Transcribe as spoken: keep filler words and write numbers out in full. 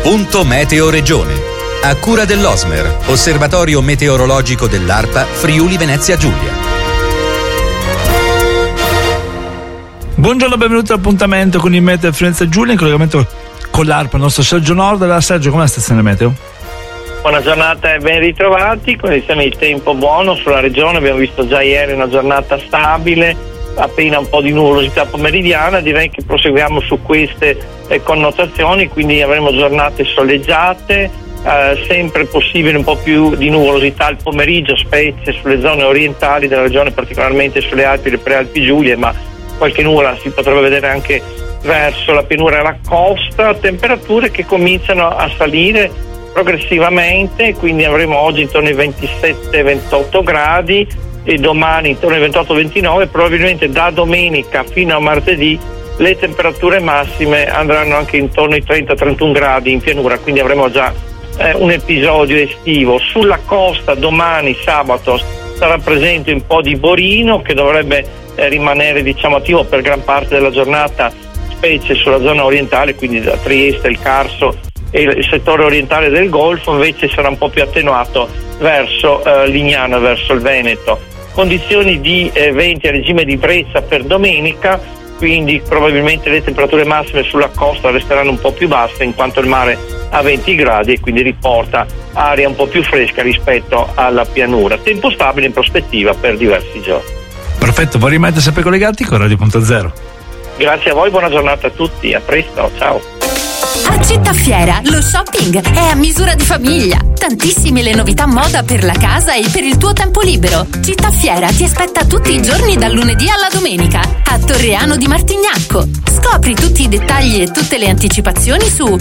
Punto Meteo Regione. A cura dell'Osmer, Osservatorio Meteorologico dell'ARPA Friuli Venezia Giulia. Buongiorno, benvenuti all'appuntamento con il Meteo Venezia Giulia in collegamento con l'ARPA, il nostro Sergio Nord. Allora, Sergio, com'è la stazione meteo? Buona giornata e ben ritrovati, condizioni di tempo buono sulla regione, abbiamo visto già ieri una giornata stabile, appena un po' di nuvolosità pomeridiana, direi che proseguiamo su queste eh, connotazioni, quindi avremo giornate soleggiate, eh, sempre possibile un po' più di nuvolosità al pomeriggio, specie sulle zone orientali della regione, particolarmente sulle Alpi e le Prealpi Giulie, ma qualche nuvola si potrebbe vedere anche verso la pianura e la costa, temperature che cominciano a salire progressivamente, quindi avremo oggi intorno ai ventisette ventotto gradi e domani intorno ai ventotto ventinove, probabilmente da domenica fino a martedì le temperature massime andranno anche intorno ai trenta trentuno gradi in pianura, quindi avremo già eh, un episodio estivo. Sulla costa domani sabato sarà presente un po' di borino che dovrebbe eh, rimanere diciamo attivo per gran parte della giornata, specie sulla zona orientale, quindi da Trieste, il Carso e il settore orientale del Golfo, invece sarà un po' più attenuato verso eh, Lignano, verso il Veneto. Condizioni di eh, venti a regime di brezza per domenica, quindi probabilmente le temperature massime sulla costa resteranno un po' più basse in quanto il mare ha venti gradi e quindi riporta aria un po' più fresca rispetto alla pianura. Tempo stabile in prospettiva per diversi giorni. Perfetto, voi rimanete sempre collegati con Radio Punto Zero. Grazie a voi, buona giornata a tutti, a presto, ciao. A Città Fiera lo shopping è a misura di famiglia. Tantissime le novità moda per la casa e per il tuo tempo libero. Città Fiera ti aspetta tutti i giorni dal lunedì alla domenica a Torreano di Martignacco. Scopri tutti i dettagli e tutte le anticipazioni su